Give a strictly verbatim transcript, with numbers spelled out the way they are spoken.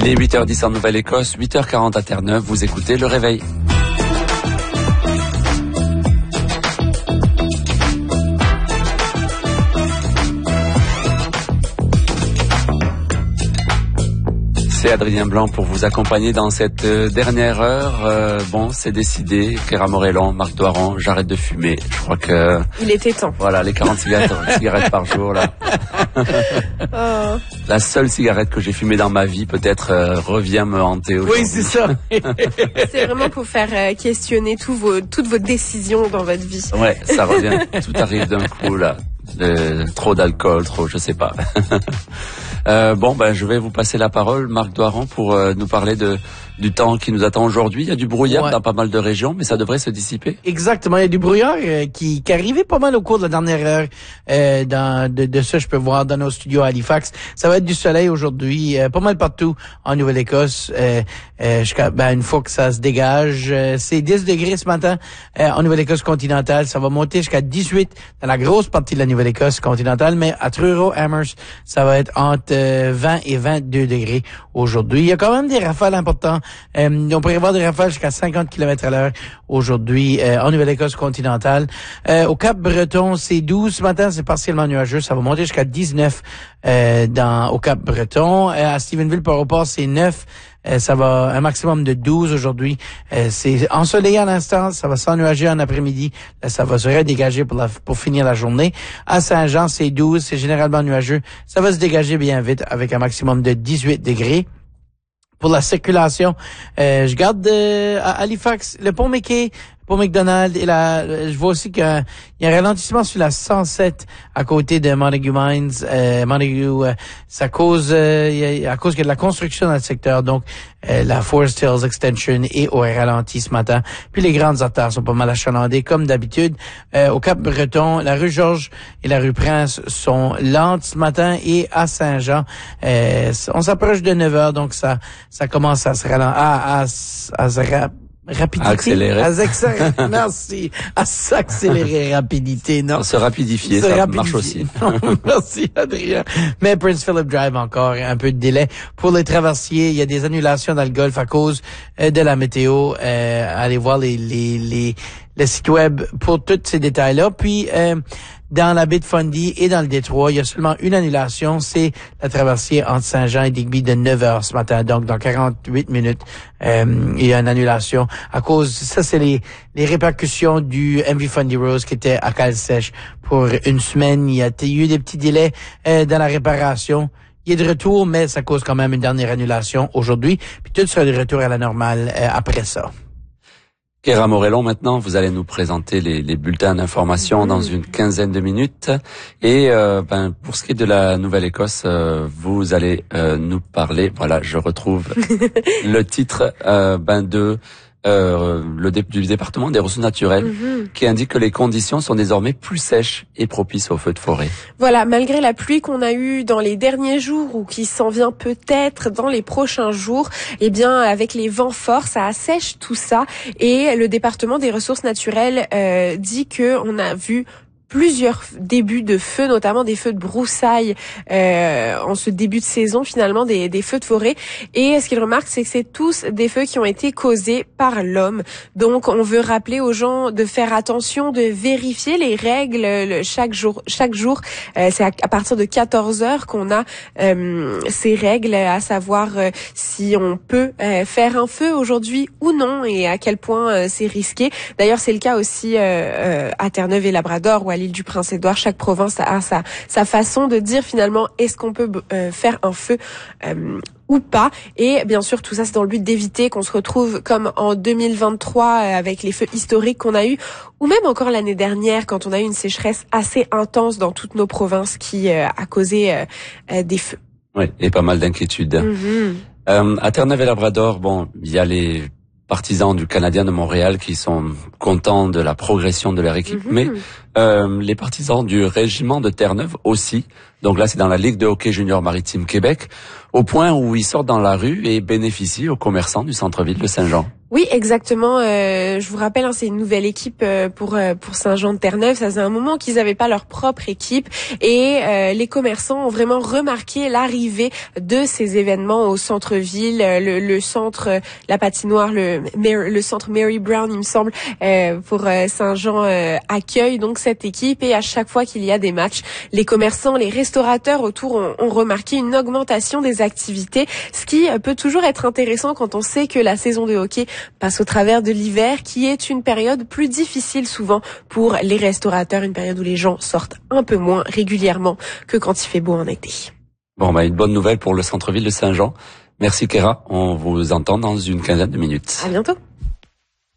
Il est huit heures dix en Nouvelle-Écosse, huit heures quarante à Terre-Neuve, vous écoutez Le Réveil. C'est Adrien Blanc pour vous accompagner dans cette euh, dernière heure. Euh, bon, c'est décidé. Kéra Morellon, Marc Doiron, j'arrête de fumer. Je crois que... Il était temps. Voilà, les quarante cigarettes, cigarettes par jour, là. Oh. La seule cigarette que j'ai fumée dans ma vie, peut-être, euh, revient me hanter aujourd'hui. Oui, c'est ça. C'est vraiment pour faire euh, questionner tous vos, toutes vos décisions dans votre vie. Ouais, ça revient. Tout arrive d'un coup, là. Euh, trop d'alcool, trop, je sais pas. Euh, bon, ben, je vais vous passer la parole, Marc Doiron, pour euh, nous parler de du temps qui nous attend aujourd'hui. Il y a du brouillard ouais. dans pas mal de régions, mais ça devrait se dissiper. Exactement, il y a du brouillard euh, qui, qui arrivait pas mal au cours de la dernière heure. Euh, dans, de, de ça, je peux voir dans nos studios à Halifax. Ça va être du soleil aujourd'hui, euh, pas mal partout en Nouvelle-Écosse. Euh, euh, jusqu'à, ben, une fois que ça se dégage, euh, c'est dix degrés ce matin euh, en Nouvelle-Écosse continentale. Ça va monter jusqu'à dix-huit dans la grosse partie de la Nouvelle-Écosse continentale, mais à Truro, Amherst, ça va être entre euh, vingt et vingt-deux degrés aujourd'hui. Il y a quand même des rafales importantes. Euh, on pourrait avoir des rafales jusqu'à cinquante kilomètres à l'heure aujourd'hui euh, en Nouvelle-Écosse continentale. Euh, au Cap-Breton, c'est douze. Ce matin, c'est partiellement nuageux. Ça va monter jusqu'à dix-neuf euh, dans au Cap-Breton. Euh, à Stephenville-Port-au-Port, c'est neuf. Euh, ça va un maximum de douze aujourd'hui. Euh, c'est ensoleillé à l'instant. Ça va s'ennuager en après-midi. Là, ça va se redégager pour, la, pour finir la journée. À Saint-Jean, c'est douze. C'est généralement nuageux. Ça va se dégager bien vite avec un maximum de dix-huit degrés. Pour la circulation, euh, je garde euh, à Halifax, le pont McKay, pont McDonald, et là, je vois aussi qu'il y a un ralentissement sur la cent sept à côté de Montague Mines. Euh, Montague, euh, ça cause, euh, à cause qu'il y a de la construction dans le secteur, donc euh, la Forest Hills Extension est au ralenti ce matin. Puis les grandes artères sont pas mal achalandées, comme d'habitude. Euh, au Cap-Breton, la rue Georges et la rue Prince sont lentes ce matin, et à Saint-Jean, euh, on s'approche de neuf heures, donc ça ça commence à se ralentir, à, à, à se ra- rapidité. Accélérer. À accélérer. Merci. À s'accélérer rapidité, non? Se rapidifier, ça rapidifier. Marche aussi. Merci, Adrien. Mais Prince Philip Drive, encore un peu de délai. Pour les traversiers, il y a des annulations dans le golfe à cause euh, de la météo. Euh, allez voir les, les, les, le site web pour tous ces détails-là. Puis, euh, dans la baie de Fundy et dans le Détroit, il y a seulement une annulation, c'est la traversée entre Saint-Jean et Digby de neuf heures ce matin. Donc, dans quarante-huit minutes, euh, il y a une annulation à cause, ça c'est les, les répercussions du M V Fundy Rose qui était à cale sèche pour une semaine. Il y a eu des petits délais euh, dans la réparation. Il est de retour, mais ça cause quand même une dernière annulation aujourd'hui. Puis tout sera de retour à la normale euh, après ça. Kéra Morellon, maintenant, vous allez nous présenter les, les bulletins d'information mmh. dans une quinzaine de minutes. Et euh, ben, pour ce qui est de la Nouvelle-Écosse, euh, vous allez euh, nous parler, voilà, je retrouve le titre euh, ben, de euh, le dé, du département des ressources naturelles mmh. qui indique que les conditions sont désormais plus sèches et propices aux feux de forêt. Voilà, malgré la pluie qu'on a eue dans les derniers jours ou qui s'en vient peut-être dans les prochains jours, eh bien avec les vents forts, ça assèche tout ça, et le département des ressources naturelles euh, dit que on a vu plusieurs débuts de feux, notamment des feux de broussailles euh, en ce début de saison, finalement des, des feux de forêt. Et ce qu'il remarque, c'est que c'est tous des feux qui ont été causés par l'homme. Donc, on veut rappeler aux gens de faire attention, de vérifier les règles le, chaque jour. Chaque jour, euh, c'est à, à partir de quatorze heures qu'on a euh, ces règles, à savoir euh, si on peut euh, faire un feu aujourd'hui ou non, et à quel point euh, c'est risqué. D'ailleurs, c'est le cas aussi euh, euh, à Terre-Neuve et Labrador, ou à l'île du Prince-Édouard. Chaque province a sa, sa façon de dire finalement est-ce qu'on peut euh, faire un feu euh, ou pas. Et bien sûr, tout ça, c'est dans le but d'éviter qu'on se retrouve comme en deux mille vingt-trois euh, avec les feux historiques qu'on a eus, ou même encore l'année dernière quand on a eu une sécheresse assez intense dans toutes nos provinces qui euh, a causé euh, euh, des feux. Oui, et pas mal d'inquiétudes. Mm-hmm. Euh, à Terre-Neuve et Labrador, bon, il y a les partisans du Canadien de Montréal qui sont contents de la progression de leur équipe, mm-hmm. mais Euh, les partisans du régiment de Terre-Neuve aussi. Donc là, c'est dans la Ligue de hockey junior maritime Québec, au point où ils sortent dans la rue et bénéficient aux commerçants du centre-ville de Saint-Jean. Oui, exactement. Euh, je vous rappelle, hein, c'est une nouvelle équipe euh, pour euh, pour Saint-Jean-de-Terre-Neuve. Ça faisait un moment qu'ils n'avaient pas leur propre équipe et euh, les commerçants ont vraiment remarqué l'arrivée de ces événements au centre-ville, le, le centre, la patinoire, le le centre Mary Brown, il me semble, euh, pour euh, Saint-Jean euh, accueille donc cette équipe et à chaque fois qu'il y a des matchs, les commerçants, les restaurateurs autour ont, ont remarqué une augmentation des activités, ce qui peut toujours être intéressant quand on sait que la saison de hockey passe au travers de l'hiver, qui est une période plus difficile souvent pour les restaurateurs, une période où les gens sortent un peu moins régulièrement que quand il fait beau en été. Bon, bah, une bonne nouvelle pour le centre-ville de Saint-Jean. Merci Kéra, on vous entend dans une quinzaine de minutes. À bientôt.